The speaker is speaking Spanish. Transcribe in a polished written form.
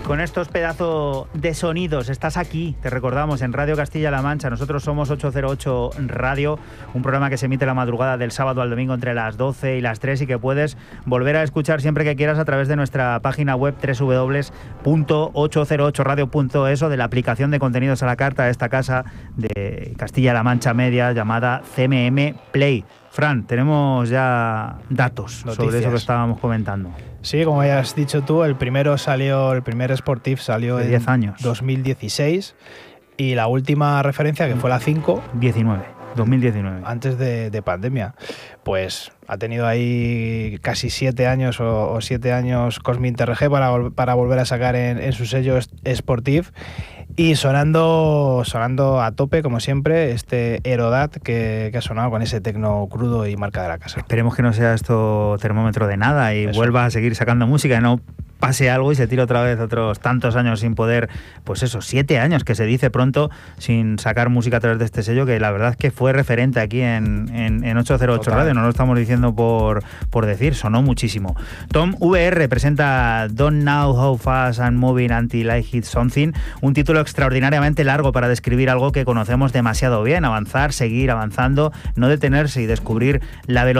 con estos pedazos de sonidos estás aquí, te recordamos, en Radio Castilla-La Mancha. Nosotros somos 808 Radio, un programa que se emite la madrugada del sábado al domingo entre las 12 y las 3 y que puedes volver a escuchar siempre que quieras a través de nuestra página web www.808radio.es o de la aplicación de contenidos a la carta de esta casa de Castilla-La Mancha Media llamada CMM Play. Fran, tenemos ya datos sobre eso que estábamos comentando. Sí, como ya has dicho tú, el primer Sportif salió en 10 años. 2016 y la última referencia, que fue la 5... 2019. Antes de pandemia. Pues ha tenido ahí casi 7 años o 7 años Cosmic TRG para volver a sacar en su sello Sportif. Y sonando a tope, como siempre, este Herodat que ha sonado con ese tecno crudo y marca de la casa. Esperemos que no sea esto termómetro de nada y vuelva a seguir sacando música y no pase algo y se tire otra vez otros tantos años sin poder, pues eso, 7 años que se dice pronto, sin sacar música a través de este sello, que la verdad es que fue referente aquí en 808 Total. Radio, no lo estamos diciendo por decir, sonó muchísimo. Tom VR presenta Don't Know How Fast I'm Moving Until I Hit Something, un título extraordinariamente largo para describir algo que conocemos demasiado bien: avanzar, seguir avanzando, no detenerse y descubrir la velocidad